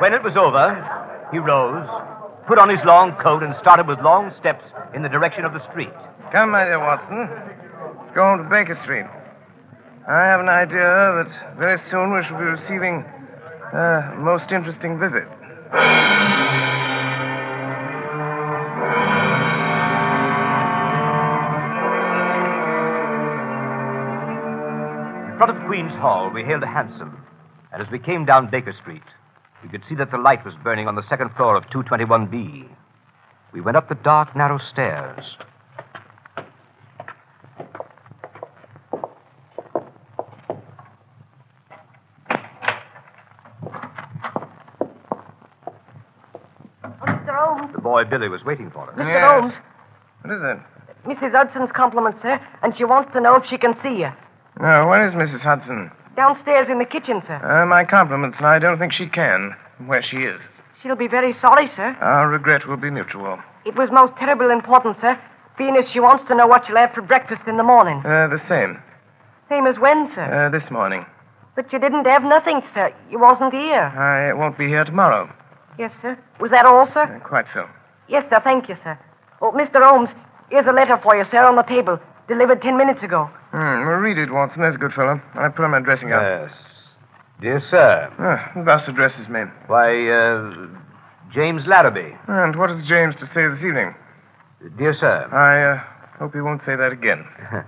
When it was over, he rose, put on his long coat, and started with long steps in the direction of the street. Come, my dear Watson. Let's go on to Baker Street. I have an idea that very soon we shall be receiving a most interesting visit. In front of Queen's Hall, we hailed a hansom, and as we came down Baker Street, we could see that the light was burning on the second floor of 221B. We went up the dark, narrow stairs. Mr. Holmes. The boy Billy was waiting for us. Mr. Yes. Holmes. What is it? Mrs. Hudson's compliments, sir, and she wants to know if she can see you. No, where is Mrs. Hudson? Downstairs in the kitchen, sir. My compliments, and I don't think she can. Where she is. She'll be very sorry, sir. Our regret will be mutual. It was most terrible important, sir, being as she wants to know what you'll have for breakfast in the morning. The same. Same as when, sir? This morning. But you didn't have nothing, sir. You wasn't here. I won't be here tomorrow. Yes, sir. Was that all, sir? Quite so. Yes, sir. Thank you, sir. Oh, Mr. Holmes, here's a letter for you, sir, on the table. Delivered 10 minutes ago. Well, read it, Watson. There's a good fellow. I put on my dressing gown. Yes. Dear sir. Who thus addresses me? Why, James Larrabee. And what has James to say this evening? Dear sir. I hope he won't say that again.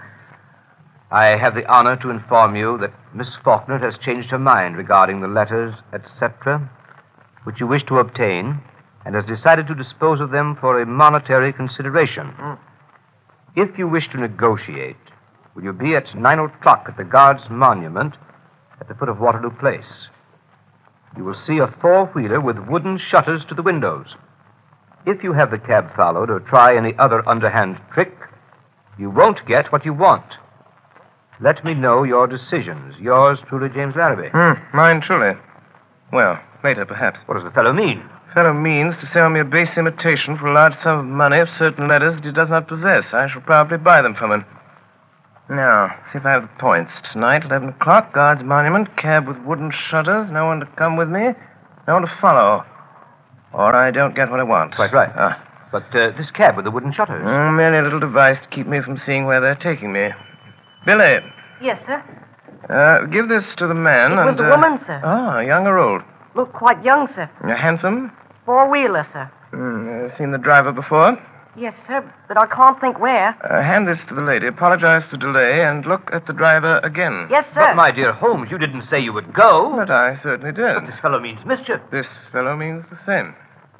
I have the honor to inform you that Miss Faulkner has changed her mind regarding the letters, etc., which you wish to obtain, and has decided to dispose of them for a monetary consideration. If you wish to negotiate, will you be at 9 o'clock at the Guards Monument at the foot of Waterloo Place? You will see a four-wheeler with wooden shutters to the windows. If you have the cab followed or try any other underhand trick, you won't get what you want. Let me know your decisions. Yours truly, James Larrabee. Mine truly. Well, later, perhaps. What does the fellow mean? Fellow means to sell me a base imitation for a large sum of money of certain letters that he does not possess. I shall probably buy them from him. Now, see if I have the points. Tonight, 11 o'clock, Guards Monument, cab with wooden shutters, no one to come with me, no one to follow. Or I don't get what I want. Quite right. But this cab with the wooden shutters? Merely a little device to keep me from seeing where they're taking me. Billy. Yes, sir. Give this to the man. It was a woman, sir. Oh, young or old? Looked quite young, sir. Handsome? Four-wheeler, sir. Seen the driver before? Yes, sir, but I can't think where. Hand this to the lady, apologize for delay, and look at the driver again. Yes, sir. But, my dear Holmes, you didn't say you would go. But I certainly did. But this fellow means mischief. This fellow means the same.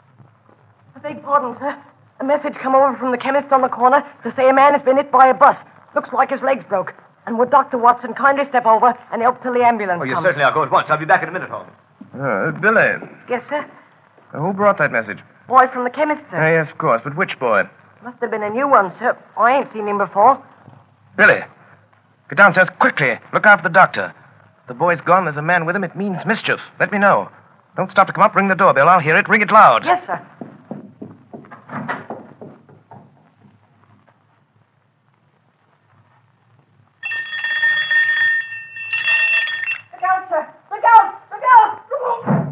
I beg pardon, sir. A message come over from the chemist on the corner to say a man has been hit by a bus. Looks like his legs broke. And would Dr. Watson kindly step over and help till the ambulance Oh, you comes? certainly are. Go at once. I'll be back in a minute, Holmes. Billy, Yes, sir. who brought that message? Boy from the chemist, sir. Yes, of course, but which boy? Must have been a new one, sir. I ain't seen him before. Billy, get downstairs quickly. Look after the doctor. The boy's gone. There's a man with him. It means mischief. Let me know. Don't stop to come up. Ring the doorbell. I'll hear it. Ring it loud. Yes, sir.